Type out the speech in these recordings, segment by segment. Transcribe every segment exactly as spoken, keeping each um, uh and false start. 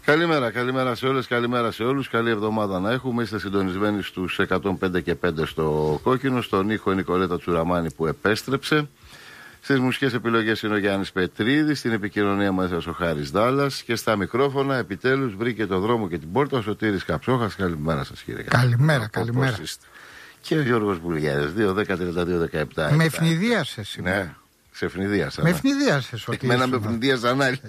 Καλημέρα, καλημέρα σε όλες, καλημέρα σε όλους. Καλή εβδομάδα να έχουμε. Είστε συντονισμένοι στους εκατόν πέντε και πέντε στο Κόκκινο. Στον ήχο Νικολέτα Τσουραμάνη που επέστρεψε. Στις μουσικές επιλογές είναι ο Γιάννης Πετρίδης. Στην επικοινωνία μας ο Χάρης Δάλλας. Και στα μικρόφωνα επιτέλους βρήκε το δρόμο και την πόρτα ο Σωτήρης Καψόχας. Καλημέρα σας, κύριε. Καλημέρα, καλημέρα. Και ο Γιώργος Μπουλιάδης. δύο δέκα τριάντα δύο δεκαεπτά. Με ευνηδίασε σήμερα. Ναι. Σε ευνηδίασα. Με ευνηδίασε ότι. Εμένα με ευνηδίασαν άλλοι.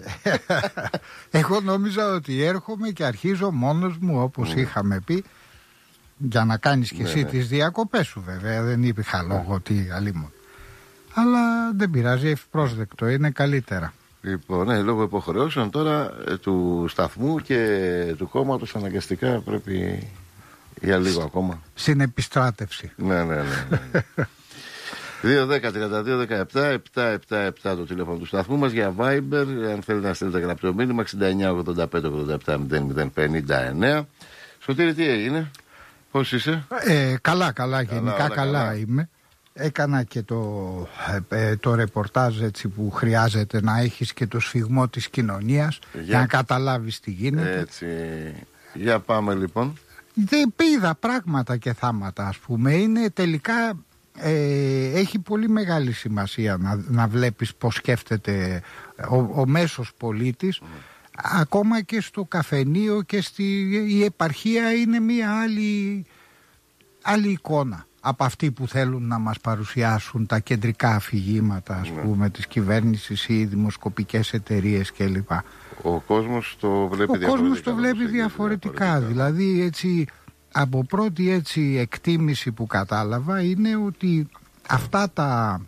Εγώ νόμιζα ότι έρχομαι και αρχίζω μόνος μου, όπως mm. είχαμε πει, για να κάνεις και ναι, εσύ ναι. τις διακοπές σου, βέβαια. Δεν υπήρχε λόγο ότι αλλήμον. Αλλά δεν πειράζει, ευπρόσδεκτο, είναι καλύτερα. Λοιπόν, ναι, λόγω υποχρεώσεων τώρα ε, του σταθμού και του κόμματος αναγκαστικά πρέπει για λίγο ακόμα. Στην επιστράτευση. Ναι, ναι, ναι. ναι. δύο δέκα τριάντα δύο δεκαεπτά επτά επτά επτά το τηλέφωνο του σταθμού μας για Viber. Αν θέλετε να στείλετε γραπτό μήνυμα εξήντα εννιά ογδόντα πέντε ογδόντα επτά μηδέν μηδέν πενήντα εννέα. Σωτήρη, τι έγινε, πώς είσαι? Ε, καλά, καλά, γενικά καλά, καλά, καλά είμαι. Έκανα και το, ε, το ρεπορτάζ έτσι που χρειάζεται να έχεις και το σφιγμό της κοινωνίας για, για να καταλάβεις τι γίνεται. Έτσι, για πάμε λοιπόν. Δεν είδα πράγματα και θάματα, ας πούμε. Είναι τελικά... Ε, έχει πολύ μεγάλη σημασία να, να βλέπεις πώς σκέφτεται ο, ο μέσος πολίτης. Mm. Ακόμα και στο καφενείο και στη, η επαρχία είναι μια άλλη, άλλη εικόνα από αυτή που θέλουν να μας παρουσιάσουν τα κεντρικά αφηγήματα, ας mm. πούμε, της κυβέρνησης ή οι δημοσκοπικές εταιρείες κλπ. Ο κόσμος το βλέπει ο διαφορετικά. Ο κόσμος το βλέπει διαφορετικά, διαφορετικά. Δηλαδή έτσι... Από πρώτη έτσι εκτίμηση που κατάλαβα είναι ότι αυτά τα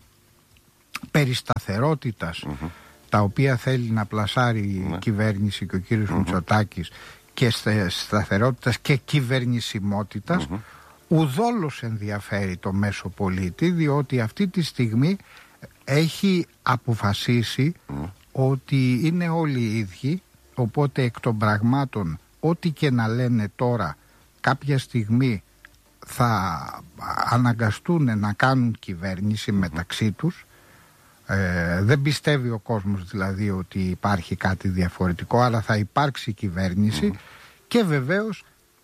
περισταθερότητας mm-hmm. τα οποία θέλει να πλασάρει η mm-hmm. κυβέρνηση και ο κύριος mm-hmm. Μητσοτάκης και σταθερότητας και κυβερνησιμότητας mm-hmm. ουδόλως ενδιαφέρει το μέσο πολίτη, διότι αυτή τη στιγμή έχει αποφασίσει mm-hmm. ότι είναι όλοι οι ίδιοι, οπότε εκ των πραγμάτων ό,τι και να λένε τώρα κάποια στιγμή θα αναγκαστούν να κάνουν κυβέρνηση mm-hmm. μεταξύ τους. Ε, δεν πιστεύει ο κόσμος δηλαδή ότι υπάρχει κάτι διαφορετικό, αλλά θα υπάρξει κυβέρνηση mm-hmm. και βεβαίως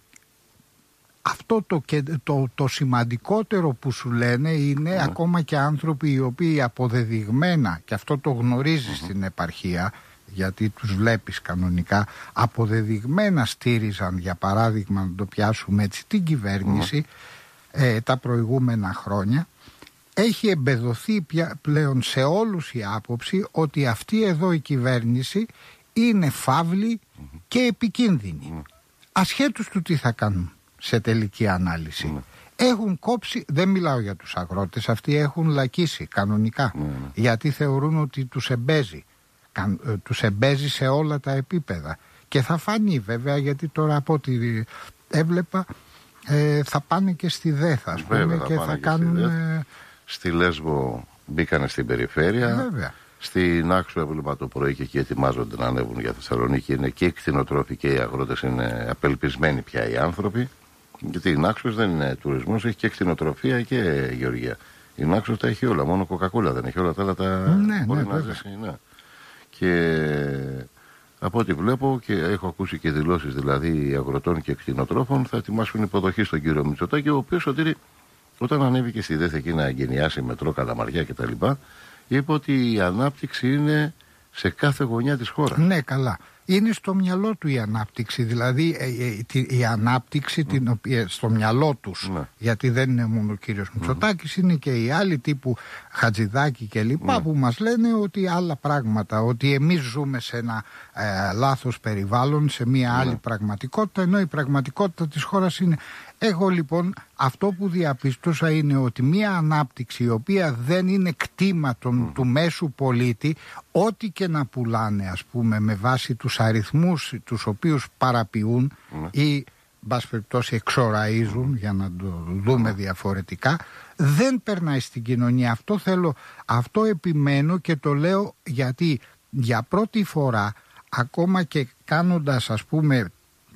αυτό το, το, το σημαντικότερο που σου λένε είναι mm-hmm. ακόμα και άνθρωποι οι οποίοι αποδεδειγμένα, και αυτό το γνωρίζεις mm-hmm. στην επαρχία, γιατί τους βλέπεις κανονικά, αποδεδειγμένα στήριζαν, για παράδειγμα να το πιάσουμε έτσι, την κυβέρνηση mm. ε, τα προηγούμενα χρόνια. Έχει εμπεδοθεί πια, πλέον σε όλους η άποψη ότι αυτή εδώ η κυβέρνηση είναι φαύλη mm. και επικίνδυνη mm. ασχέτως του τι θα κάνουν σε τελική ανάλυση. mm. Έχουν κόψει, δεν μιλάω για τους αγρότες, αυτοί έχουν λακίσει κανονικά mm. γιατί θεωρούν ότι τους εμπέζει. Τους εμπέζει σε όλα τα επίπεδα και θα φανεί βέβαια, γιατί τώρα από ό,τι έβλεπα ε, θα πάνε και στη ΔΕΘ, ας πούμε, βέβαια, και θα, θα κάνουν στη, στη Λέσβο μπήκανε στην περιφέρεια, βέβαια. Στην Άξο έβλεπα το πρωί και εκεί ετοιμάζονται να ανέβουν για Θεσσαλονίκη. Είναι και οι κτηνοτρόφοι και οι αγρότες, είναι απελπισμένοι πια οι άνθρωποι, γιατί η Νάξος δεν είναι τουρισμός, έχει και κτηνοτροφία και γεωργία. Η Νάξος τα έχει όλα, μόνο κοκακούλα δεν έχει, όλα τα άλλα τα ναι, μπορεί ναι, να ζήσει, ναι. Και από ό,τι βλέπω και έχω ακούσει και δηλώσεις δηλαδή αγροτών και κτηνοτρόφων, θα ετοιμάσουν υποδοχή στον κύριο Μητσοτάκη, ο οποίος, Σωτήρη, όταν ανέβηκε στη ΔΕΘ εκεί να εγκαινιάσει μετρό, Καλαμαριά κτλ., είπε ότι η ανάπτυξη είναι σε κάθε γωνιά της χώρας. Ναι, καλά. Είναι στο μυαλό του η ανάπτυξη, δηλαδή ε, ε, η ανάπτυξη mm. την οποία, στο μυαλό τους, mm. γιατί δεν είναι μόνο ο κύριος Μητσοτάκης, mm. είναι και οι άλλοι τύπου Χατζηδάκη και λοιπά mm. που μας λένε ότι άλλα πράγματα, ότι εμείς ζούμε σε ένα ε, λάθος περιβάλλον, σε μια mm. άλλη πραγματικότητα, ενώ η πραγματικότητα της χώρας είναι... Εγώ λοιπόν αυτό που διαπίστωσα είναι ότι μια ανάπτυξη η οποία δεν είναι κτήμα των, mm. του μέσου πολίτη, ό,τι και να πουλάνε, ας πούμε, με βάση τους αριθμούς τους οποίους παραποιούν mm. ή μπας περιπτώσει εξοραίζουν, mm. για να το δούμε mm. διαφορετικά, δεν περνάει στην κοινωνία. Αυτό θέλω, αυτό επιμένω και το λέω γιατί για πρώτη φορά, ακόμα και κάνοντας, ας πούμε,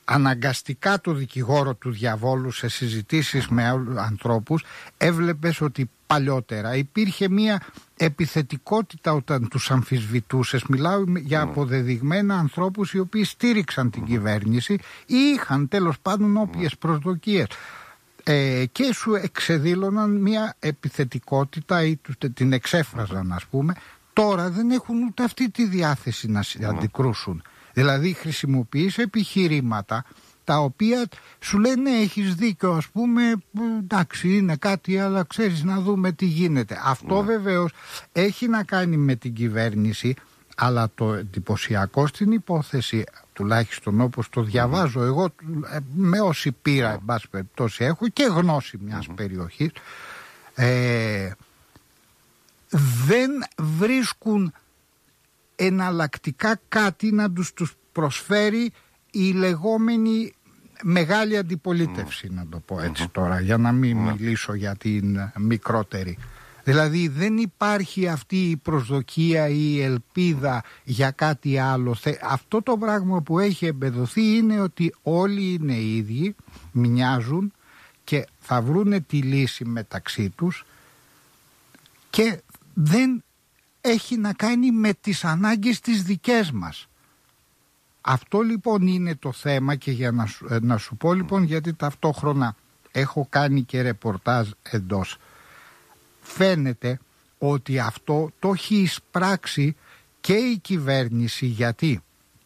αναγκαστικά το δικηγόρο του διαβόλου σε συζητήσεις με άλλους ανθρώπους, έβλεπες ότι παλιότερα υπήρχε μια επιθετικότητα όταν τους αμφισβητούσες. Μιλάω για αποδεδειγμένα ανθρώπους οι οποίοι στήριξαν την κυβέρνηση ή είχαν τέλος πάντων όποιες προσδοκίες. Ε, και σου εξεδήλωναν μια επιθετικότητα ή την εξέφραζαν, ας πούμε. Τώρα δεν έχουν ούτε αυτή τη διάθεση να αντικρούσουν. Δηλαδή χρησιμοποιείς επιχειρήματα τα οποία σου λένε έχεις δίκιο, ας πούμε, εντάξει είναι κάτι, αλλά ξέρεις, να δούμε τι γίνεται. Αυτό βεβαίως έχει να κάνει με την κυβέρνηση, αλλά το εντυπωσιακό στην υπόθεση, τουλάχιστον όπως το διαβάζω εγώ, με όση πείρα εν πάση περιπτώσει έχω και γνώση μιας mm-hmm. περιοχής, ε, δεν βρίσκουν εναλλακτικά κάτι να τους, τους προσφέρει η λεγόμενη μεγάλη αντιπολίτευση, mm. να το πω έτσι mm-hmm. τώρα, για να μην mm. μιλήσω για την μικρότερη. Δηλαδή δεν υπάρχει αυτή η προσδοκία ή η ελπίδα για κάτι άλλο. Αυτό το πράγμα που έχει εμπεδοθεί είναι ότι όλοι είναι ίδιοι, μοιάζουν και θα βρούνε τη λύση μεταξύ τους και δεν έχει να κάνει με τις ανάγκες τις δικές μας. Αυτό λοιπόν είναι το θέμα και για να σου, να σου πω λοιπόν, γιατί ταυτόχρονα έχω κάνει και ρεπορτάζ εντός. Φαίνεται ότι αυτό το έχει εισπράξει και η κυβέρνηση, γιατί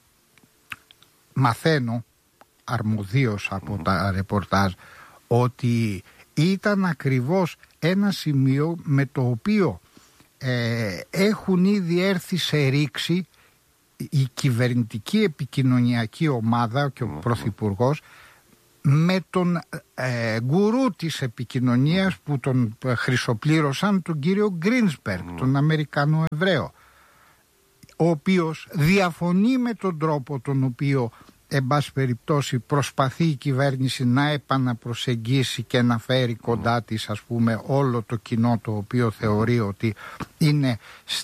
μαθαίνω αρμοδίως από τα ρεπορτάζ ότι ήταν ακριβώς ένα σημείο με το οποίο ε, έχουν ήδη έρθει σε ρήξη η κυβερνητική επικοινωνιακή ομάδα και ο Πρωθυπουργός με τον ε, γκουρού της επικοινωνίας που τον χρυσοπλήρωσαν, τον κύριο Γκρίνσμπεργκ, mm. τον Αμερικανό Εβραίο, ο οποίος διαφωνεί με τον τρόπο τον οποίο εν πάση περιπτώσει προσπαθεί η κυβέρνηση να επαναπροσεγγίσει και να φέρει κοντά της, ας πούμε, όλο το κοινό το οποίο θεωρεί ότι είναι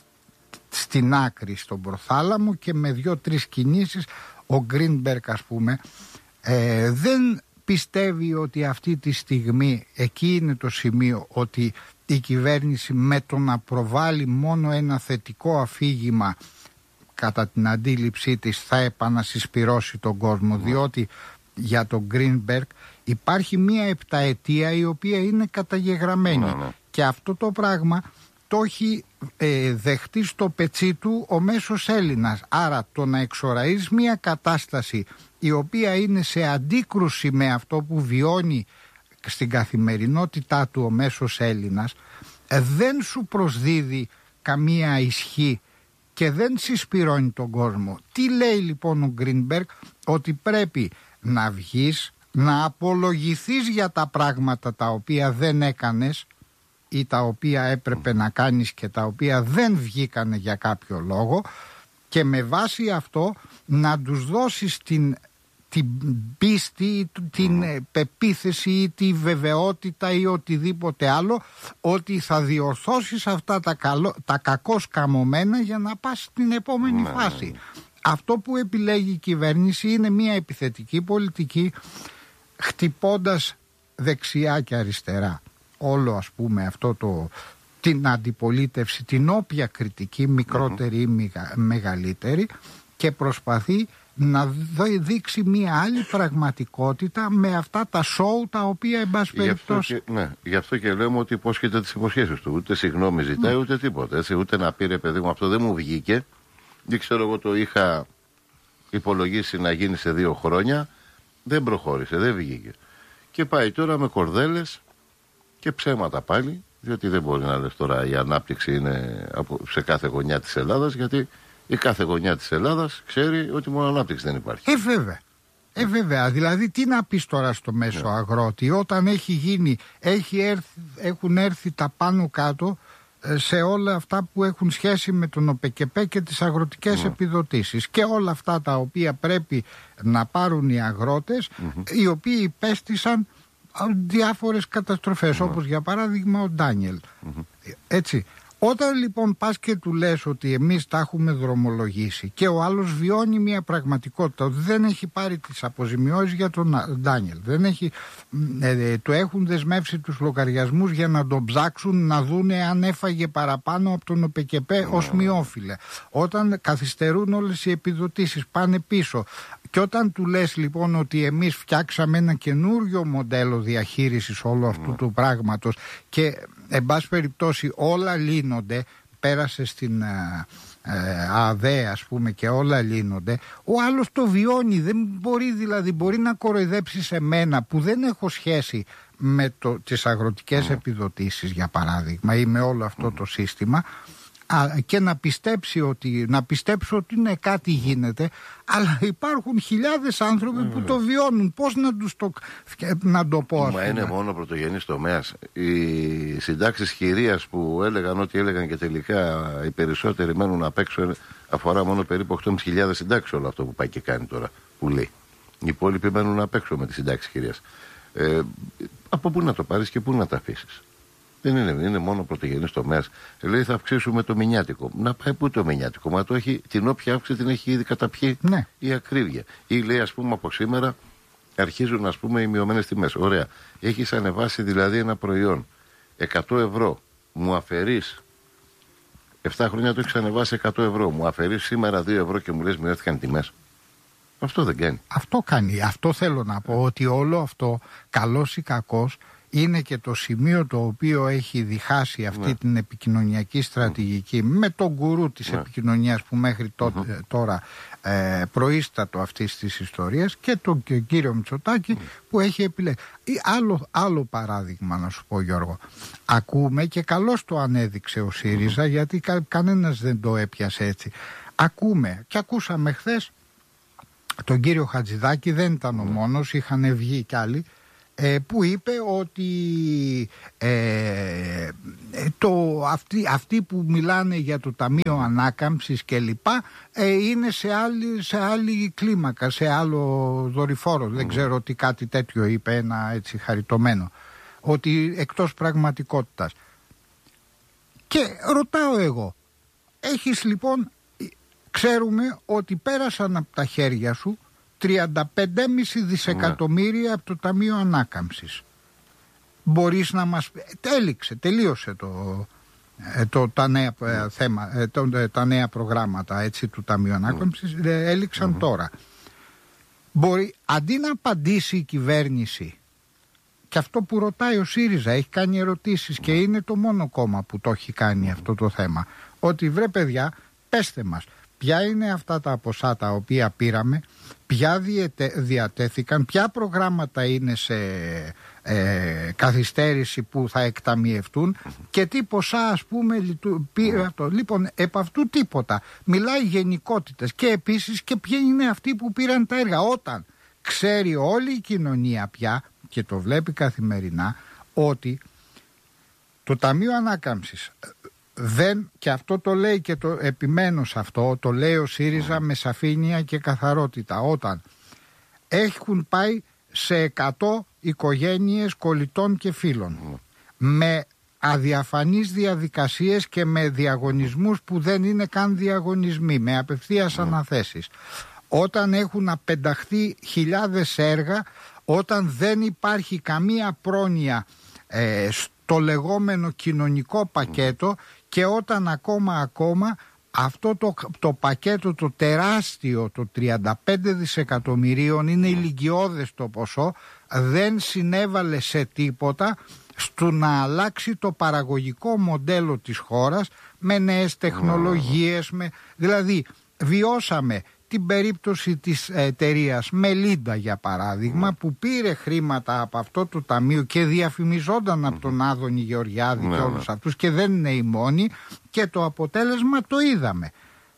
στην άκρη στον προθάλαμο, και με δύο-τρεις κινήσεις ο Γκρίνσμπεργκ, ας πούμε, ε, δεν πιστεύει ότι αυτή τη στιγμή εκεί είναι το σημείο, ότι η κυβέρνηση με το να προβάλλει μόνο ένα θετικό αφήγημα κατά την αντίληψή της θα επανασυσπυρώσει τον κόσμο, διότι για τον Γκρίνσμπεργκ υπάρχει μία επταετία η οποία είναι καταγεγραμμένη ναι, ναι. και αυτό το πράγμα το έχει ε, δεχτεί στο πετσί του ο μέσος Έλληνας. Άρα το να εξοραείς μια κατάσταση η οποία είναι σε αντίκρουση με αυτό που βιώνει στην καθημερινότητά του ο μέσος Έλληνας, ε, δεν σου προσδίδει καμία ισχύ και δεν συσπυρώνει τον κόσμο. Τι λέει λοιπόν ο Γκρίνσμπεργκ? Ότι πρέπει να βγεις, να απολογηθείς για τα πράγματα τα οποία δεν έκανες ή τα οποία έπρεπε να κάνεις και τα οποία δεν βγήκανε για κάποιο λόγο, και με βάση αυτό να τους δώσεις την, την πίστη, την πεποίθηση ή τη βεβαιότητα ή οτιδήποτε άλλο ότι θα διορθώσεις αυτά τα, καλό, τα κακώς καμωμένα για να πας στην επόμενη ναι. φάση. Αυτό που επιλέγει η κυβέρνηση είναι μια επιθετική πολιτική, χτυπώντας δεξιά και αριστερά όλο, ας πούμε, αυτό το, την αντιπολίτευση, την όποια κριτική, μικρότερη ή μεγα, μεγαλύτερη, και προσπαθεί να δείξει μια άλλη πραγματικότητα με αυτά τα σοου τα οποία εν πάση περιπτώσει. Ναι, γι' αυτό και λέμε ότι υπόσχεται τις υποσχέσεις του. Ούτε συγγνώμη ζητάει, ναι. ούτε τίποτα. Έτσι, ούτε να πει ρε παιδί μου, αυτό δεν μου βγήκε. Δεν ξέρω, εγώ το είχα υπολογίσει να γίνει σε δύο χρόνια. Δεν προχώρησε, δεν βγήκε. Και πάει τώρα με κορδέλες και ψέματα πάλι, διότι δεν μπορεί να λες τώρα η ανάπτυξη είναι σε κάθε γωνιά της Ελλάδας, γιατί η κάθε γωνιά της Ελλάδας ξέρει ότι μόνο ανάπτυξη δεν υπάρχει. Ε, βέβαια. Ε, βέβαια. Δηλαδή, τι να πεις τώρα στο μέσο yeah. αγρότη, όταν έχει γίνει, έχει έρθει, έχουν έρθει τα πάνω κάτω σε όλα αυτά που έχουν σχέση με τον ΟΠΕΚΕΠΕ και τις αγροτικές yeah. επιδοτήσεις και όλα αυτά τα οποία πρέπει να πάρουν οι αγρότες, mm-hmm. οι οποίοι υπέστησαν διάφορες καταστροφές, mm-hmm. όπως για παράδειγμα ο Ντάνιελ. Mm-hmm. Έτσι, Όταν λοιπόν πας και του λες ότι εμείς τα έχουμε δρομολογήσει και ο άλλος βιώνει μια πραγματικότητα ότι δεν έχει πάρει τις αποζημιώσεις για τον Ντάνιελ, δεν έχει, ε, του έχουν δεσμεύσει τους λογαριασμούς για να τον ψάξουν να δούνε αν έφαγε παραπάνω από τον ΟΠΕΚΕΠΕ ως μειόφιλε, όταν καθυστερούν όλες οι επιδοτήσεις, πάνε πίσω, και όταν του λες λοιπόν ότι εμείς φτιάξαμε ένα καινούριο μοντέλο διαχείρισης όλου αυτού του πράγματος και εν πάση περιπτώσει όλα λύνονται, πέρασε στην ε, ε, ΑΔΕ ας πούμε και όλα λύνονται, ο άλλος το βιώνει, δεν μπορεί, δηλαδή μπορεί να κοροϊδέψει σε μένα που δεν έχω σχέση με το, τις αγροτικές mm. επιδοτήσεις για παράδειγμα ή με όλο αυτό mm. το σύστημα, και να πιστέψει ότι, να πιστέψω ότι ναι, κάτι γίνεται, αλλά υπάρχουν χιλιάδες άνθρωποι mm. που το βιώνουν. Πώς να τους το, να το πω, ας πούμε. Μα είναι μόνο πρωτογενής τομέας. Οι συντάξεις χειρίας που έλεγαν ότι έλεγαν και τελικά οι περισσότεροι μένουν απ' έξω, αφορά μόνο περίπου οκτώ χιλιάδες πεντακόσιες συντάξεις όλο αυτό που πάει και κάνει τώρα, που λέει. Οι υπόλοιποι μένουν απ' έξω με τις συντάξεις χειρίας. Ε, από πού να το πάρεις και πού να τα αφήσεις. Δεν είναι, είναι μόνο πρωτογενής τομέας. Λέει θα αυξήσουμε το μηνιάτικο. Να πάει πού το μηνιάτικο? Μα το έχει, την όποια αύξηση την έχει ήδη καταπιεί ναι. η ακρίβεια. Ή λέει ας πούμε από σήμερα αρχίζουν ας πούμε οι μειωμένες τιμές. Ωραία. Έχεις ανεβάσει δηλαδή ένα προϊόν εκατό ευρώ. Μου αφαιρείς, επτά χρόνια το έχεις ανεβάσει εκατό ευρώ. Μου αφαιρείς σήμερα δύο ευρώ και μου λες μειώθηκαν οι τιμές. Αυτό δεν κάνει. Αυτό κάνει. Αυτό θέλω να πω, ότι όλο αυτό, καλός ή κακός, είναι και το σημείο το οποίο έχει διχάσει αυτή ναι. την επικοινωνιακή στρατηγική mm. με τον γκουρού της ναι. επικοινωνίας που μέχρι τότε, mm-hmm. τώρα ε, προείστατο αυτής της ιστορίας και τον και κύριο Μητσοτάκη mm. που έχει επιλέξει. Άλλο, άλλο παράδειγμα να σου πω, Γιώργο. Ακούμε, και καλώς το ανέδειξε ο ΣΥΡΙΖΑ mm. γιατί κα, κανένας δεν το έπιασε έτσι. Ακούμε και ακούσαμε χθες τον κύριο Χατζηδάκη, δεν ήταν ο μόνος, είχαν βγει κι άλλοι, που είπε ότι ε, το, αυτοί, αυτοί που μιλάνε για το Ταμείο Ανάκαμψης και λοιπά ε, είναι σε άλλη, σε άλλη κλίμακα, σε άλλο δορυφόρο. Mm. Δεν ξέρω ότι κάτι τέτοιο είπε, ένα έτσι χαριτωμένο, ότι εκτός πραγματικότητας. Και ρωτάω εγώ, έχεις λοιπόν, ξέρουμε ότι πέρασαν από τα χέρια σου τριάντα πέντε κόμμα πέντε δισεκατομμύρια από το Ταμείο Ανάκαμψης. Μπορείς να μας... Τέλειξε, τελείωσε το, το, τα, νέα, θέμα, το, τα νέα προγράμματα έτσι, του Ταμείου Ανάκαμψης, έληξαν mm-hmm. τώρα. Μπορεί, αντί να απαντήσει η κυβέρνηση, και αυτό που ρωτάει ο ΣΥΡΙΖΑ, έχει κάνει ερωτήσεις και είναι το μόνο κόμμα που το έχει κάνει αυτό το θέμα, ότι βρε παιδιά, πέστε μας, ποια είναι αυτά τα ποσά τα οποία πήραμε, ποια διατε, διατέθηκαν, ποια προγράμματα είναι σε ε, καθυστέρηση που θα εκταμιευτούν και τι ποσά ας πούμε λειτου, πήρε αυτό. Λοιπόν, επ' αυτού τίποτα. Μιλάει γενικότητες και επίσης και ποιοι είναι αυτοί που πήραν τα έργα. Όταν ξέρει όλη η κοινωνία πια και το βλέπει καθημερινά ότι το Ταμείο Ανάκαμψης δεν, και αυτό το λέει και το επιμένω σε αυτό, το λέει ο ΣΥΡΙΖΑ με σαφήνεια και καθαρότητα, όταν έχουν πάει σε εκατό οικογένειες κολλητών και φίλων με αδιαφανείς διαδικασίες και με διαγωνισμούς που δεν είναι καν διαγωνισμοί, με απευθείας αναθέσεις, όταν έχουν απενταχθεί χιλιάδες έργα, όταν δεν υπάρχει καμία πρόνοια ε, στο λεγόμενο κοινωνικό πακέτο και όταν ακόμα ακόμα αυτό το, το πακέτο το τεράστιο, το τριάντα πέντε δισεκατομμυρίων, είναι ηλικιώδες το ποσό, δεν συνέβαλε σε τίποτα στο να αλλάξει το παραγωγικό μοντέλο της χώρας με νέες τεχνολογίες, με, δηλαδή βιώσαμε την περίπτωση της εταιρείας Μελίντα για παράδειγμα, που πήρε χρήματα από αυτό το ταμείο και διαφημιζόταν από τον Άδωνη Γεωργιάδη και όλους αυτούς, και δεν είναι οι μόνοι, και το αποτέλεσμα το είδαμε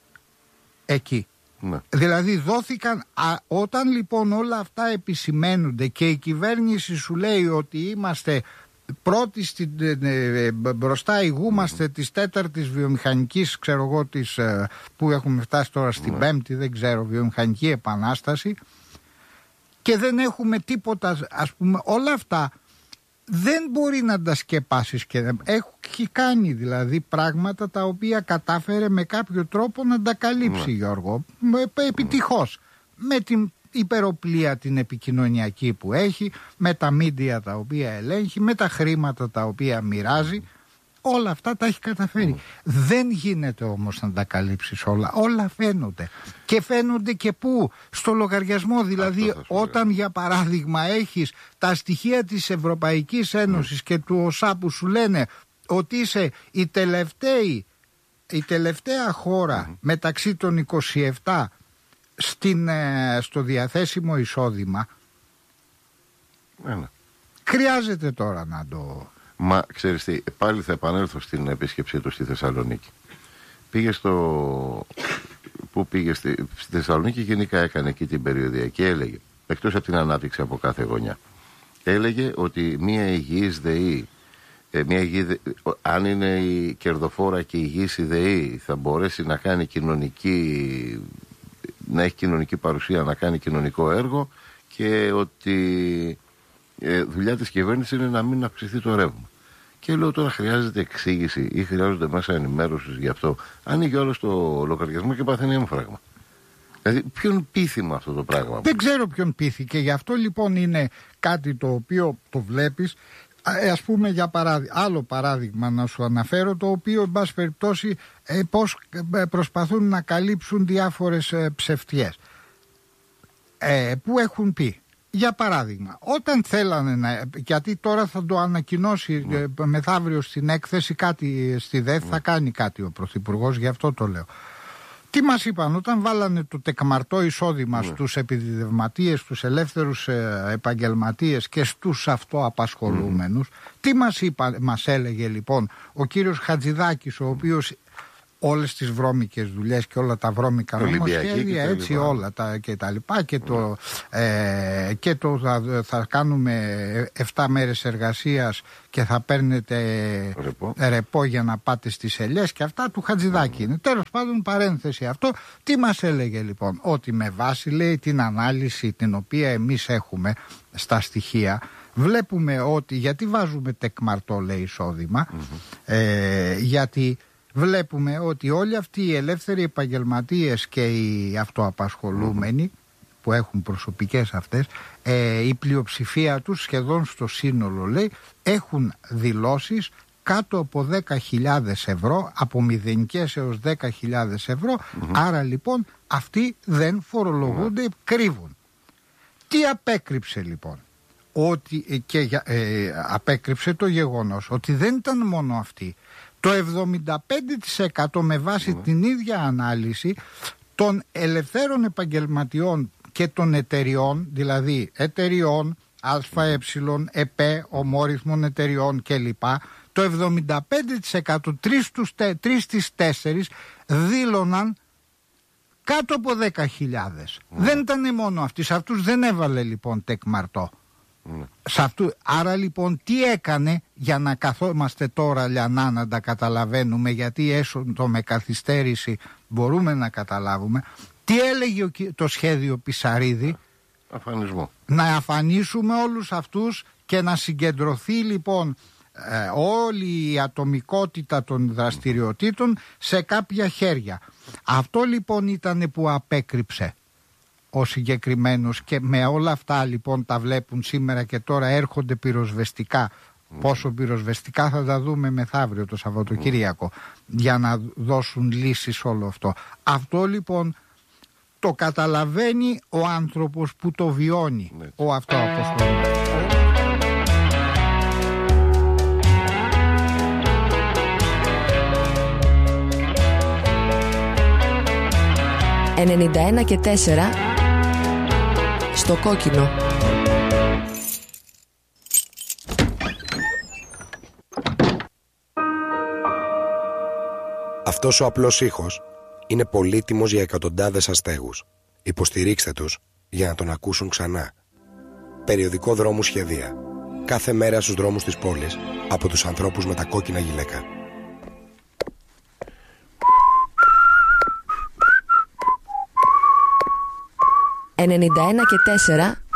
εκεί. Ναι. Δηλαδή δόθηκαν, α, όταν λοιπόν όλα αυτά επισημαίνονται και η κυβέρνηση σου λέει ότι είμαστε πρώτοι στην, ε, μπροστά, ηγούμαστε mm-hmm. της τέταρτης βιομηχανικής, ξέρω εγώ, της, ε, που έχουμε φτάσει τώρα στην mm-hmm. πέμπτη, δεν ξέρω, βιομηχανική επανάσταση, και δεν έχουμε τίποτα, ας πούμε, όλα αυτά δεν μπορεί να τα σκεπάσεις και έχει κάνει δηλαδή πράγματα τα οποία κατάφερε με κάποιο τρόπο να τα καλύψει, ναι. Γιώργο, επιτυχώς, με την υπεροπλία την επικοινωνιακή που έχει, με τα μίντια τα οποία ελέγχει, με τα χρήματα τα οποία μοιράζει. Όλα αυτά τα έχει καταφέρει. Mm. Δεν γίνεται όμως να τα καλύψεις όλα. Όλα φαίνονται. Και φαίνονται και πού? Στο λογαριασμό. Δηλαδή όταν για παράδειγμα έχεις τα στοιχεία της Ευρωπαϊκής Ένωσης mm. και του ΟΣΑ που σου λένε ότι είσαι η τελευταία, η τελευταία χώρα mm. μεταξύ των είκοσι επτά στην, στο διαθέσιμο εισόδημα, mm. χρειάζεται τώρα να το... Μα ξέρεις τι, πάλι θα επανέλθω στην επίσκεψή του στη Θεσσαλονίκη. Πήγε στο... Πού πήγε στη... στη Θεσσαλονίκη, γενικά έκανε εκεί την περιοδία και έλεγε, εκτός από την ανάπτυξη από κάθε γωνιά, έλεγε ότι μια υγιής ΔΕΗ, ε, μια υγιή, αν είναι η κερδοφόρα και υγιής η ΔΕΗ, θα μπορέσει να κάνει κοινωνική, να έχει κοινωνική παρουσία, να κάνει κοινωνικό έργο, και ότι ε, δουλειά της κυβέρνησης είναι να μην αυξηθεί το ρεύμα. Και λέω τώρα χρειάζεται εξήγηση ή χρειάζονται μέσα ενημέρωσης γι' αυτό? Ανοίγει όλο το λογαριασμό και παθαίνει έμφραγμα. Δηλαδή ποιον πείθημα αυτό το πράγμα? Δεν ξέρω ποιον πείθηκε. Γι' αυτό λοιπόν είναι κάτι το οποίο το βλέπεις. Ας πούμε για παράδειγμα, άλλο παράδειγμα να σου αναφέρω, το οποίο εν πάση περιπτώσει ε, πώς προσπαθούν να καλύψουν διάφορες ε, ψευτιές ε, που έχουν πει. Για παράδειγμα, όταν θέλανε να... γιατί τώρα θα το ανακοινώσει mm. ε, μεθαύριο στην έκθεση κάτι στη ΔΕΘ, mm. θα κάνει κάτι ο Πρωθυπουργός, γι' αυτό το λέω. Τι μας είπαν όταν βάλανε το τεκμαρτό εισόδημα mm. στους επιδιδευματίες, στους ελεύθερους ε, επαγγελματίες και στους αυτοαπασχολούμενους? Mm. Τι μας είπα, μας έλεγε λοιπόν ο κύριος Χατζηδάκης, ο οποίος όλες τις βρώμικες δουλειές και όλα τα βρώμικα νομοσχέδια, έτσι όλα τα και τα λοιπά, και το, ε, και το θα, θα κάνουμε εφτά μέρες εργασίας και θα παίρνετε ρεπό. ρεπό για να πάτε στις ελιές, και αυτά του Χατζηδάκη mm. είναι. Τέλος πάντων, παρένθεση αυτό. Τι μας έλεγε λοιπόν? Ότι με βάση, λέει, την ανάλυση την οποία εμείς έχουμε στα στοιχεία, βλέπουμε ότι, γιατί βάζουμε τεκμαρτό, λέει, εισόδημα, mm-hmm. ε, γιατί βλέπουμε ότι όλοι αυτοί οι ελεύθεροι επαγγελματίες και οι αυτοαπασχολούμενοι mm. που έχουν προσωπικές αυτές, ε, η πλειοψηφία τους, σχεδόν στο σύνολο, λέει, έχουν δηλώσεις κάτω από δέκα χιλιάδες ευρώ, από μηδενικές έως δέκα χιλιάδες ευρώ, mm-hmm. άρα λοιπόν αυτοί δεν φορολογούνται, mm. κρύβουν. Τι απέκρυψε λοιπόν? Ότι, και, ε, απέκρυψε το γεγονός ότι δεν ήταν μόνο αυτοί. Το εβδομήντα πέντε τοις εκατό με βάση mm. την ίδια ανάλυση των ελευθέρων επαγγελματιών και των εταιριών, δηλαδή εταιριών, ΑΕ, ΕΠΕ, ομόρυθμων εταιριών κλπ, το εβδομήντα πέντε τοις εκατό, τρεις στις τέσσερις δήλωναν κάτω από δέκα χιλιάδες. Mm. Δεν ήταν μόνο αυτοί, σε αυτούς δεν έβαλε λοιπόν τεκμαρτό. Mm. Σε αυτού, άρα λοιπόν τι έκανε, για να καθόμαστε τώρα λιανά να τα καταλαβαίνουμε, γιατί έσω με καθυστέρηση μπορούμε να καταλάβουμε. Τι έλεγε το σχέδιο Πισαρίδη? Αφανισμό. Να αφανίσουμε όλους αυτούς και να συγκεντρωθεί λοιπόν ε, όλη η ατομικότητα των δραστηριοτήτων σε κάποια χέρια. Αυτό λοιπόν ήταν που απέκρυψε ο συγκεκριμένος, και με όλα αυτά λοιπόν τα βλέπουν σήμερα και τώρα έρχονται πυροσβεστικά. Mm. Πόσο πυροσβεστικά θα τα δούμε μεθαύριο το Σαββατοκύριακο, mm. για να δώσουν λύσεις όλο αυτό. Αυτό λοιπόν το καταλαβαίνει ο άνθρωπος που το βιώνει, mm. ο αυτοαπασχολούμενος. ενενήντα ένα και τέσσερα στο κόκκινο. Αυτός ο απλός ήχος είναι πολύτιμος για εκατοντάδες αστέγους. Υποστηρίξτε τους για να τον ακούσουν ξανά. Περιοδικό Δρόμου Σχεδία. Κάθε μέρα στους δρόμους της πόλης από τους ανθρώπους με τα κόκκινα γυλαίκα. ενενήντα ένα και τέσσερα